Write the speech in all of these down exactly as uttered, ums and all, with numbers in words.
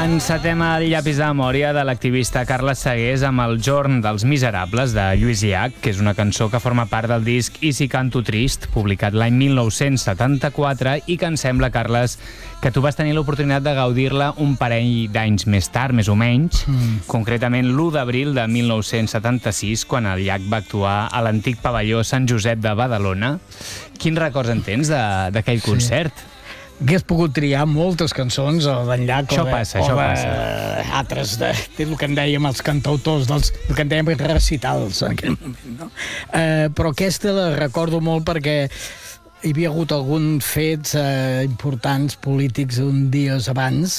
Encetem el llapis de memòria de l'activista Carles Segués amb el Jorn dels Miserables de Lluís Llach, que és una cançó que forma part del disc I si canto trist, publicat l'any mil nou-cents setanta-quatre, i que em sembla, Carles, que tu vas tenir l'oportunitat de gaudir-la un parell d'anys més tard, més o menys, mm. concretament l'u d'abril de mil nou-cents setanta-sis, quan el Llach va actuar a l'antic pavelló Sant Josep de Badalona. Quins records en tens d'aquell concert? Sí. Hagués pogut triar moltes cançons o d'en Llach això o de, passa, o això de passa. altres, de, de el que en dèiem els cantautors, dels, el que en dèiem recitals en aquell moment, no? Eh, però aquesta la recordo molt perquè hi havia hagut alguns fets eh, importants polítics un dies abans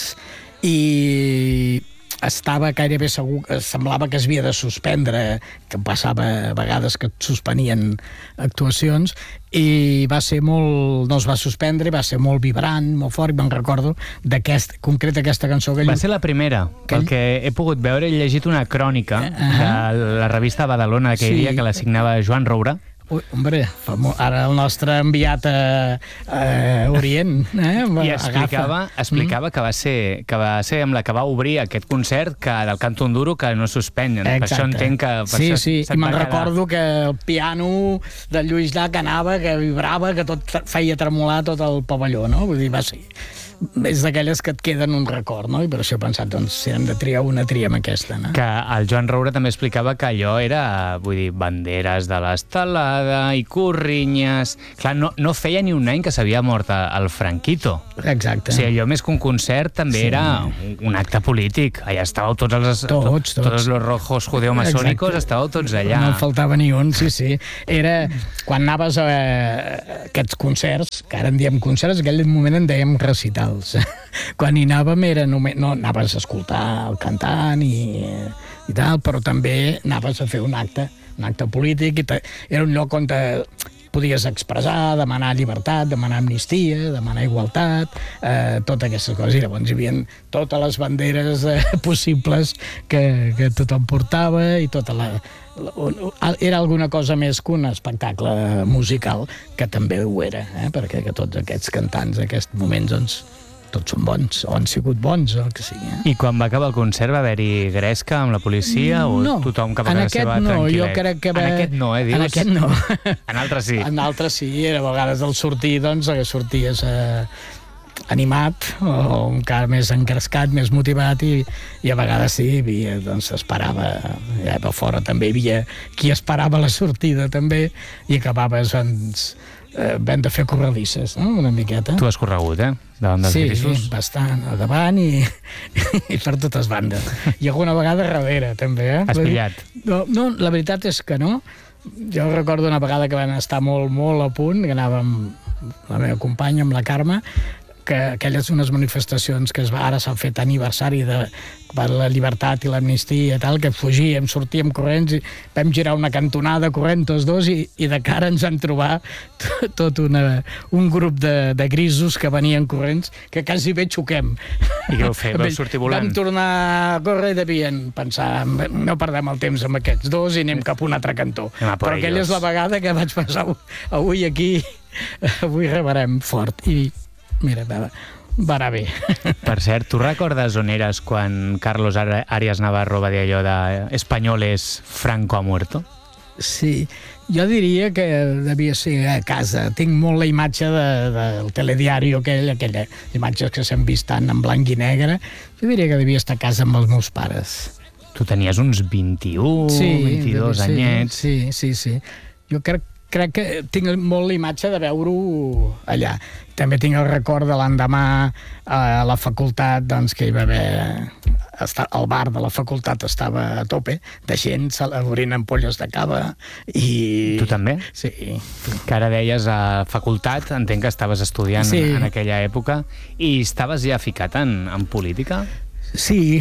i estava gairebé segur, semblava que es havia de suspendre, que passava a vegades que suspenien actuacions, i va ser molt, no es va suspendre, va ser molt vibrant, molt fort, i me'n recordo d'aquest, concret aquesta cançó que va ser la primera, que pel que he pogut veure, he llegit una crònica uh -huh. de la revista Badalona d'aquell sí. dia, que la signava Joan Roura. Ui, hombre, ara el nostre enviat a, a Orient eh? I explicava, explicava mm. que va ser que va ser amb la que va obrir aquest concert que del Canto Enduro que no suspenyen. Per això entenc que... Per sí, això sí, i me'n recordo que el piano de Lluís Llach anava, que vibrava, que tot feia tremolar tot el pavelló, no? Vull dir, va ser... és d'aquelles que et queden un record, no? I per això he pensat, doncs, si hem de triar una, triem aquesta, no? Que el Joan Roura també explicava que allò era, vull dir, banderes de l'estelada i corrinyes... Clar, no, no feia ni un any que s'havia mort el Franquito. Exacte. O sigui, allò més que un concert també sí. era un acte polític. Allà estàveu tots els... Tots, tots. Tots els rojos judeomasònicos, estàveu tots allà. No en faltava ni un, sí, sí. Era... Quan anaves a aquests concerts, que ara en diem concerts, en aquell moment en dèiem recitals. Quan hi anàvem era només, no anaves a escoltar el cantant i, i tal, però també anaves a fer un acte, un acte polític, i te, era un lloc on te podies expressar, demanar llibertat, demanar amnistia, demanar igualtat, eh, totes aquestes coses. I llavors hi havia totes les banderes eh, possibles que, que tothom portava i tota la... Era alguna cosa més que un espectacle musical, que també ho era, eh? Perquè que tots aquests cantants en aquests moments, doncs, tots són bons, o han sigut bons, o el que sigui. Eh? I quan va acabar el concert va haver-hi gresca amb la policia o no, tothom cap a casa seva no, tranquil·let? Jo crec que va... En aquest no, eh, dius? En aquest no. En altres sí. En altres sí, a vegades al sortir, doncs, sorties eh, animat, o encara més engrescat, més motivat, i, i a vegades sí, hi havia, doncs, esperava, ja a fora també hi havia qui esperava la sortida també, i acabaves, doncs, eh, vam de fer corredisses, no?, una miqueta. Tu has corregut, eh?, davant dels grisos. Sí, bastant, a davant i, i per totes bandes. I alguna vegada darrere, també, eh? Has pillat? No, no, la veritat és que no. Jo recordo una vegada que van estar molt, molt a punt, que anàvem la meva companya, amb la Carme, que aquelles unes manifestacions que es va, ara s'han fet aniversari de per la llibertat i l'amnistia i tal, que fugíem, sortíem corrents i vam girar una cantonada corrent tots dos i, i de cara ens vam trobar tot una, un grup de, de grisos que venien corrents que quasi bé xoquem. I què vau fer? Vau sortir volant? Vam tornar a córrer i devien pensar, no perdem el temps amb aquests dos i anem cap a un altre cantó. Però aquella és la vegada que vaig pensar, avui aquí, avui rebarem fort. I mira, va, va anar bé. Per cert, tu recordes on eres quan Carlos Arias Navarro va dir allò de Españoles, Franco ha muerto? Sí, jo diria que devia ser a casa. Tinc molt la imatge de, del telediari aquell, aquelles imatges que s'han vist tant en blanc i negre. Jo diria que devia estar a casa amb els meus pares. Tu tenies uns vint-i-u, sí, vint-i-dos sí, anyets. Sí, sí, sí. Jo crec crec que tinc molt la imatge de veure-ho allà. També tinc el record de l'endemà a la facultat, doncs, que hi va haver... El bar de la facultat estava a tope de gent, obrint ampolles de cava i... Tu també? Sí. Que ara deies a facultat, entenc que estaves estudiant sí. en aquella època, i estaves ja ficat en, en política? Sí,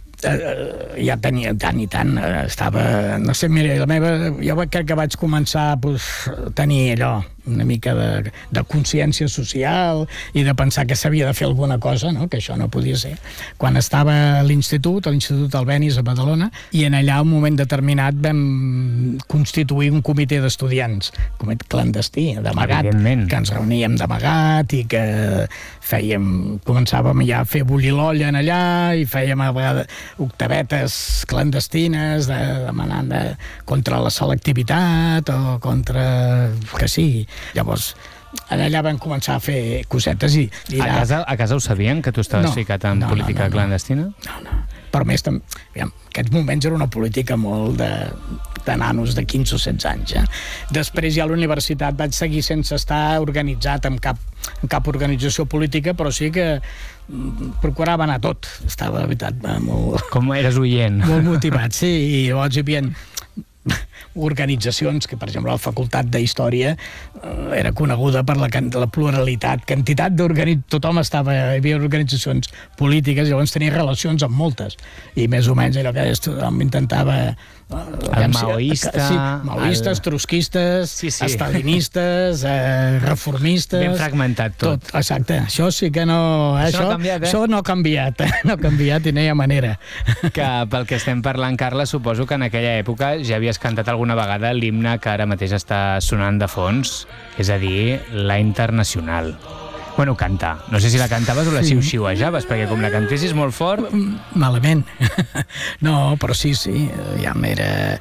ja tenia tant i tant, estava, no sé, mira, la meva, jo crec que vaig començar pues, a tenir allò, una mica de, de consciència social i de pensar que s'havia de fer alguna cosa, no? Que això no podia ser. Quan estava a l'institut, a l'Institut Albéniz a Badalona, i en allà, un moment determinat, vam constituir un comitè d'estudiants, comitè clandestí, d'amagat, que ens reuníem d'amagat i que fèiem, començàvem ja a fer bullir l'olla en allà i fèiem a vegades octavetes clandestines de, demanant de, contra la selectivitat o contra... que sí. Llavors, allà van començar a fer cosetes i... i a, casa, a casa ho sabien, que tu estaves no, ficat en no, política no, no, clandestina? No, no. Però més, en aquests moments era una política molt de, de nanos de quinze o setze anys. Eh? Després ja a la universitat vaig seguir sense estar organitzat en cap, en cap organització política, però sí que procurava anar a tot. Estava, de veritat, molt... Com eres oient. Molt motivat, sí. I llavors hi havia organitzacions que, per exemple, la Facultat d'Història eh, era coneguda per la, la pluralitat, quantitat d'organitzacions, tothom estava, hi havia organitzacions polítiques, llavors tenia relacions amb moltes, i més o menys allò que tothom intentava... El maoista... Sí, maoistes, el... trotskistes, sí, sí. Estalinistes, eh, reformistes... Ben fragmentat tot. tot. Exacte, això sí que no... Això, això, no, ha canviat, eh? això no ha canviat, eh? no ha canviat i no hi ha manera. Que pel que estem parlant, Carla, suposo que en aquella època ja havies cantat alguna vegada l'himne que ara mateix està sonant de fons, és a dir, la Internacional. Bueno, cantar. No sé si la cantaves o la sí. xiu-xiuejaves, perquè com la cantessis molt fort... Malament. No, però sí, sí, ja m'era...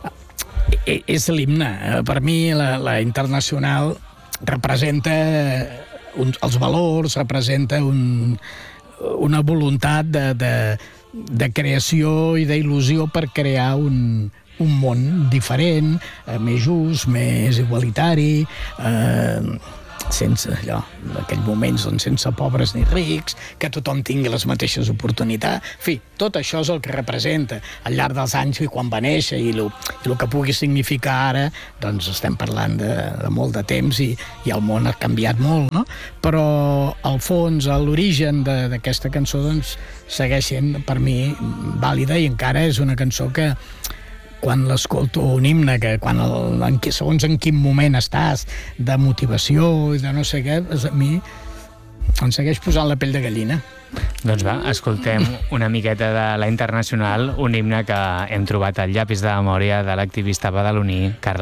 És l'himne. Per mi la, la Internacional representa un, els valors, representa un, una voluntat de, de, de creació i d'il·lusió per crear un, un món diferent, més just, més igualitari... Eh, sense allò, en aquells moments doncs, sense pobres ni rics, que tothom tingui les mateixes oportunitats. En fi, tot això és el que representa al llarg dels anys i quan va néixer i el, i el que pugui significar ara, doncs estem parlant de, de molt de temps i, i el món ha canviat molt, no? Però al fons, a l'origen d'aquesta cançó, doncs, segueix sent per mi vàlida i encara és una cançó que quan l'escolto un himne, que quan el, en, segons en quin moment estàs, de motivació i de no sé què, a mi em segueix posant la pell de gallina. Doncs va, escoltem una miqueta de la Internacional, un himne que hem trobat al llapis de memòria de l'activista badaloní Carles